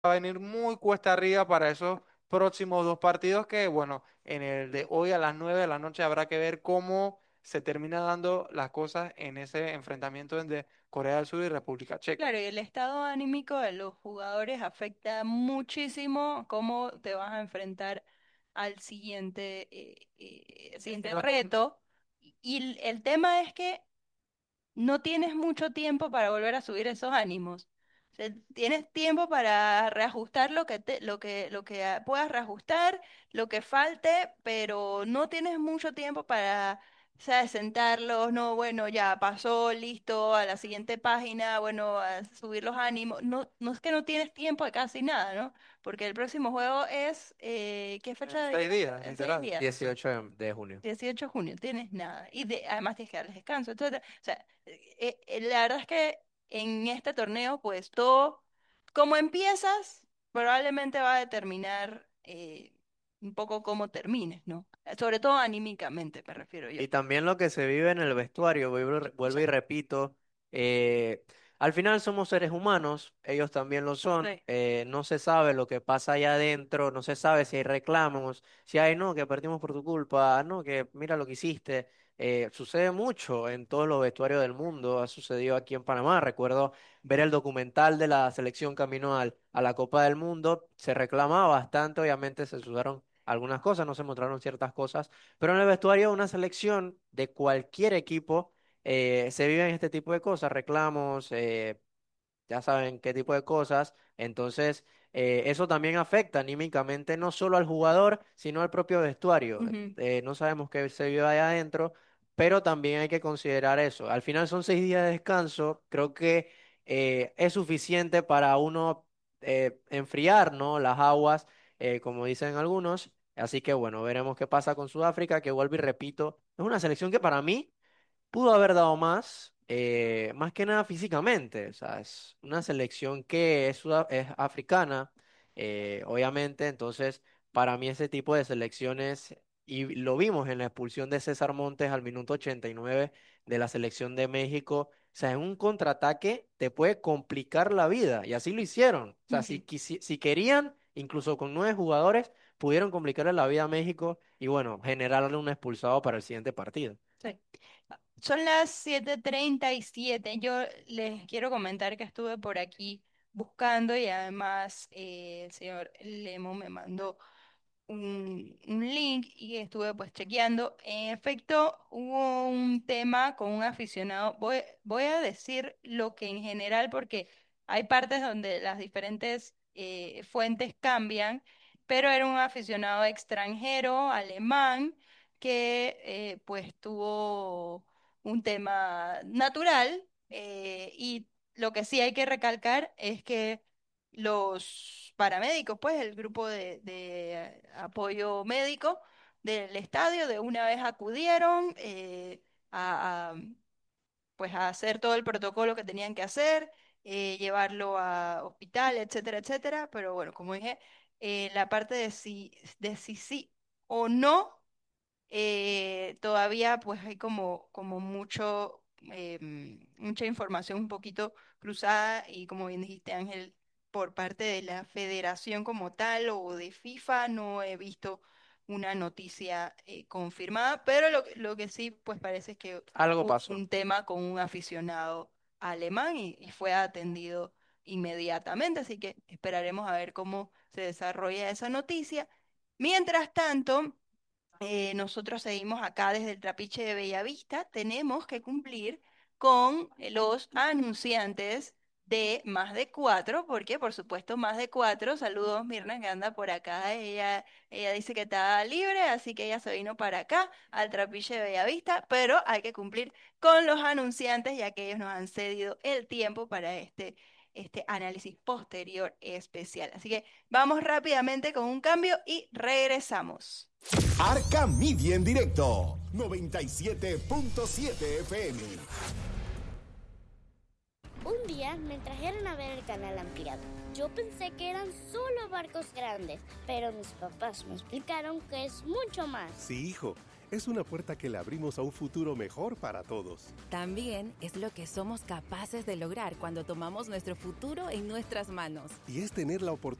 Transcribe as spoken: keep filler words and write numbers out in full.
va a venir muy cuesta arriba para esos próximos dos partidos que, bueno, en el de hoy a las nueve de la noche habrá que ver cómo se termina dando las cosas en ese enfrentamiento entre Corea del Sur y República Checa. Claro, y el estado anímico de los jugadores afecta muchísimo cómo te vas a enfrentar al siguiente, eh, eh, siguiente reto. Y el el tema es que no tienes mucho tiempo para volver a subir esos ánimos. O sea, tienes tiempo para reajustar lo que te, lo que, lo que ah, puedas reajustar, lo que falte, pero no tienes mucho tiempo para, ¿sabes? Sentarlos, no, bueno, ya pasó, listo, a la siguiente página, bueno, a subir los ánimos. No, no es que no tienes tiempo de casi nada, ¿no? Porque el próximo juego es, eh, ¿qué En fecha seis dijiste? días, En seis literal. días. dieciocho de, de junio. dieciocho de junio, tienes nada. Y de, además tienes que darles descanso, etcétera. O sea, eh, eh, la verdad es que en este torneo, pues todo, como empiezas, probablemente va a determinar eh, un poco cómo termines, ¿no? Sobre todo anímicamente, me refiero yo. Y también lo que se vive en el vestuario, vuelvo, y re- vuelvo y repito, eh, al final somos seres humanos, ellos también lo son, Sí. eh, no se sabe lo que pasa allá adentro, no se sabe si hay reclamos, si hay, no, que perdimos por tu culpa, no, que mira lo que hiciste. Eh, sucede mucho en todos los vestuarios del mundo, ha sucedido aquí en Panamá, recuerdo ver el documental de la selección camino al, a la Copa del Mundo, se reclamaba bastante, obviamente se sudaron algunas cosas, no se mostraron ciertas cosas, pero en el vestuario de una selección de cualquier equipo eh, se viven este tipo de cosas, reclamos, eh, ya saben qué tipo de cosas. Entonces, eh, eso también afecta anímicamente no solo al jugador, sino al propio vestuario. Ujú, Eh, no sabemos qué se vive allá adentro, pero también hay que considerar eso. Al final son seis días de descanso, creo que eh, es suficiente para uno eh, enfriar, ¿no? Las aguas, eh, como dicen algunos. Así que bueno, veremos qué pasa con Sudáfrica, que vuelvo y repito, es una selección que para mí pudo haber dado más, eh, más que nada físicamente. O sea, es una selección que es, suda- es africana, eh, obviamente. Entonces, para mí ese tipo de selecciones, y lo vimos en la expulsión de César Montes al minuto ochenta y nueve de la selección de México. O sea, en un contraataque te puede complicar la vida, y así lo hicieron. O sea, si, ujú. quisi- si querían, incluso con nueve jugadores, pudieron complicarle la vida a México y bueno, generarle un expulsado para el siguiente partido. Sí. Son las siete treinta y siete. Yo les quiero comentar que estuve por aquí buscando y además eh, el señor Lemo me mandó un, un link y estuve pues chequeando. En efecto, hubo un tema con un aficionado. Voy, voy a decir lo que en general, porque hay partes donde las diferentes eh, fuentes cambian, pero era un aficionado extranjero, alemán, que eh, pues tuvo un tema natural eh, y lo que sí hay que recalcar es que los paramédicos, pues el grupo de, de, eh, apoyo médico del estadio de una vez acudieron eh, a, a, pues a hacer todo el protocolo que tenían que hacer, eh, llevarlo a hospital, etcétera, etcétera. Pero bueno, como dije, eh, la parte de si, de si sí o no eh, todavía pues hay como, como mucho, em, mucha información un poquito cruzada y como bien dijiste Ángel, por parte de la federación como tal o de FIFA no he visto una noticia eh, confirmada, pero lo, que- lo que sí pues parece es que Algo hubo pasó. un tema con un aficionado alemán y, y fue atendido inmediatamente, así que esperaremos a ver cómo se desarrolla esa noticia. Mientras tanto, eh, nosotros seguimos acá desde el Trapiche de Bellavista, tenemos que cumplir con eh, los anunciantes de Más de Cuatro, porque por supuesto Más de Cuatro, saludos Mirna que anda por acá, ella, ella dice que está libre, así que ella se vino para acá, al Trapiche de Bellavista, pero hay que cumplir con los anunciantes ya que ellos nos han cedido el tiempo para este, este análisis posterior especial. Así que vamos rápidamente con un cambio y regresamos. Arca Media en directo, noventa y siete punto siete F M. Un día me trajeron a ver el canal ampliado. Yo pensé que eran solo barcos grandes, pero mis papás me explicaron que es mucho más. Sí, hijo. Es una puerta que le abrimos a un futuro mejor para todos. También es lo que somos capaces de lograr cuando tomamos nuestro futuro en nuestras manos. Y es tener la oportunidad